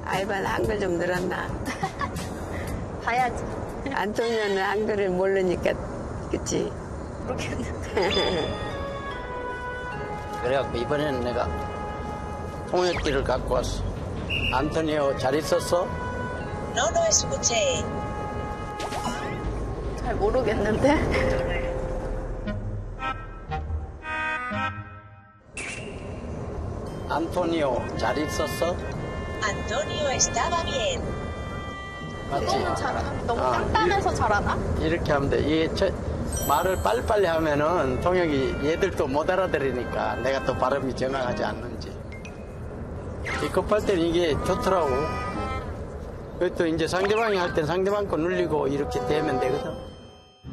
알바는 한글 좀 늘었나? 봐야지. 안토니오는 한글을 모르니까, 그치? 모르겠는데. 그래갖고 이번에는 내가 통역기를 갖고 왔어. 안토니오 잘 있었어? No lo escuché. 잘 모르겠는데. 안토니오 잘 있었어? Antonio estaba bien. 맞지? 너무 잘하나? 너무 아, 간단해서 잘하나? 이렇게 하면 돼. 이게 말을 빨리빨리 하면은 통역이 얘들도 못 알아들으니까 내가 또 발음이 정확하지 않는지. 급할 때는 이게 좋더라고. 그것도 이제 상대방이 할 땐 상대방 거 눌리고 이렇게 되면 되거든.